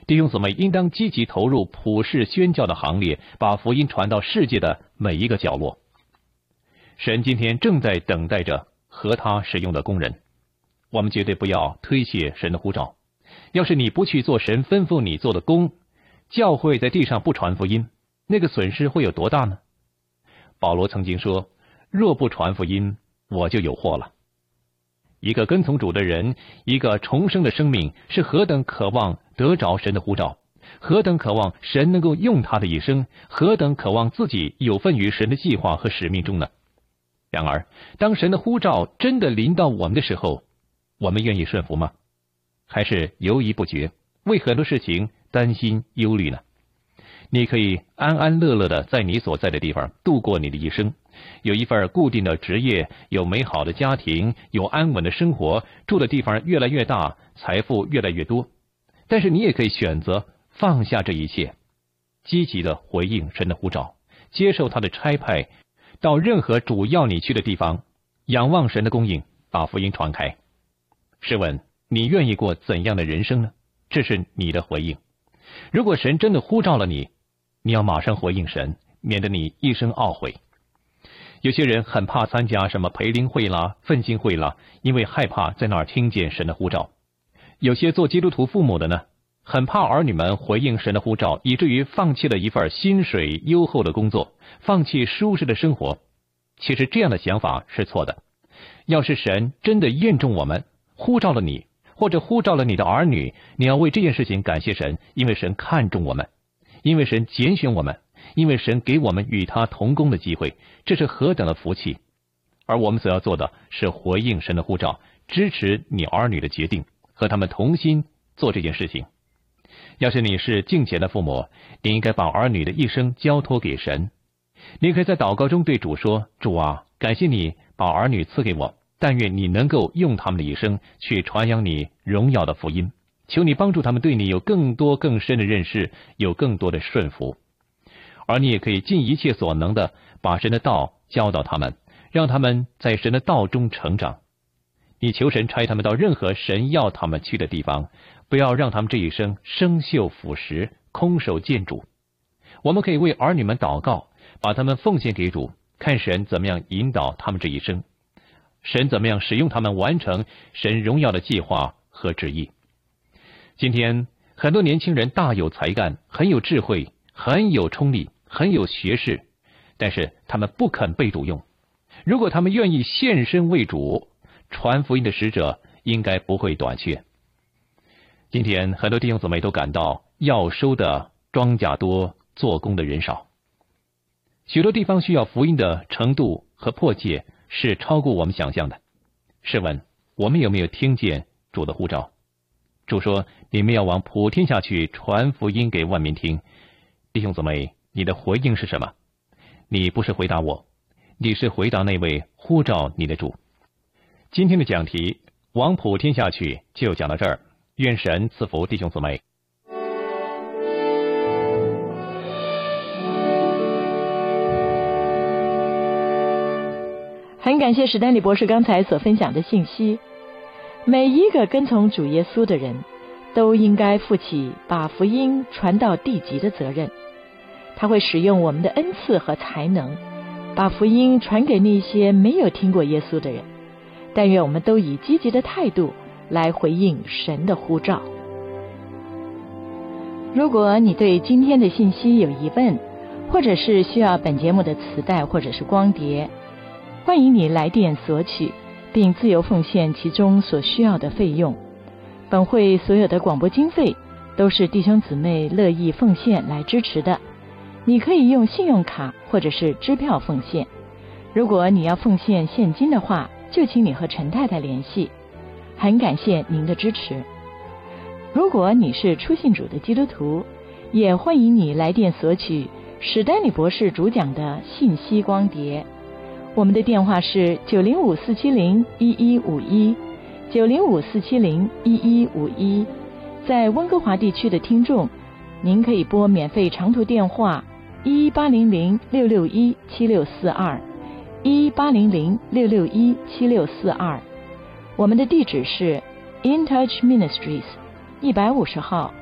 弟兄姊妹应当积极投入普世宣教的行列，把福音传到世界的每一个角落。神今天正在等待着和他使用的工人，我们绝对不要推卸神的呼召。要是你不去做神吩咐你做的工，教会在地上不传福音，那个损失会有多大呢？保罗曾经说，若不传福音，我就有祸了。一个跟从主的人，一个重生的生命，是何等渴望得着神的呼召，何等渴望神能够用他的一生，何等渴望自己有份于神的计划和使命中呢？然而，当神的呼召真的临到我们的时候，我们愿意顺服吗？还是犹疑不决，为很多事情担心忧虑呢？你可以安安乐乐的在你所在的地方度过你的一生，有一份固定的职业，有美好的家庭，有安稳的生活，住的地方越来越大，财富越来越多。但是你也可以选择放下这一切，积极的回应神的呼召，接受他的差派，到任何主要你去的地方，仰望神的供应，把福音传开。试问你愿意过怎样的人生呢？这是你的回应。如果神真的呼召了你，你要马上回应神，免得你一生懊悔。有些人很怕参加什么培灵会啦、奋兴会啦，因为害怕在那儿听见神的呼召。有些做基督徒父母的呢，很怕儿女们回应神的呼召，以至于放弃了一份薪水优厚的工作，放弃舒适的生活。其实这样的想法是错的。要是神真的验中我们，呼召了你，或者呼召了你的儿女，你要为这件事情感谢神，因为神看重我们，因为神拣选我们，因为神给我们与他同工的机会，这是何等的福气。而我们所要做的是回应神的呼召，支持你儿女的决定，和他们同心做这件事情。要是你是敬虔的父母，你应该把儿女的一生交托给神。你可以在祷告中对主说，主啊，感谢你把儿女赐给我，但愿你能够用他们的一生去传扬你荣耀的福音，求你帮助他们对你有更多更深的认识，有更多的顺服。而你也可以尽一切所能的把神的道教导他们，让他们在神的道中成长。你求神差他们到任何神要他们去的地方，不要让他们这一生生锈腐蚀，空手见主。我们可以为儿女们祷告，把他们奉献给主，看神怎么样引导他们这一生，神怎么样使用他们完成神荣耀的计划和旨意。今天很多年轻人大有才干，很有智慧，很有冲力，很有学识，但是他们不肯被主用。如果他们愿意献身为主，传福音的使者应该不会短缺。今天很多弟兄姊妹都感到要收的庄稼多，做工的人少。许多地方需要福音的程度和迫切是超过我们想象的。试问我们有没有听见主的呼召？主说，你们要往普天下去，传福音给万民听。弟兄姊妹，你的回应是什么？你不是回答我，你是回答那位呼召你的主。今天的讲题往普天下去就讲到这儿，愿神赐福弟兄姊妹。 很感谢史丹利博士刚才所分享的信息。每一个跟从主耶稣的人都应该负起把福音传到地极的责任。他会使用我们的恩赐和才能，把福音传给那些没有听过耶稣的人。但愿我们都以积极的态度来回应神的呼召。如果你对今天的信息有疑问，或者是需要本节目的磁带或者是光碟，欢迎你来电索取，并自由奉献其中所需要的费用。本会所有的广播经费都是弟兄姊妹乐意奉献来支持的。你可以用信用卡或者是支票奉献。如果你要奉献现金的话，就请你和陈太太联系。很感谢您的支持。如果你是初信主的基督徒，也欢迎你来电索取史丹利博士主讲的信息光碟。我们的电话是905-470-1151 905-470-1151。在温哥华地区的听众，您可以拨免费长途电话11800-661-7642 11800-661-7642。我们的地址是 In Touch Ministries 150号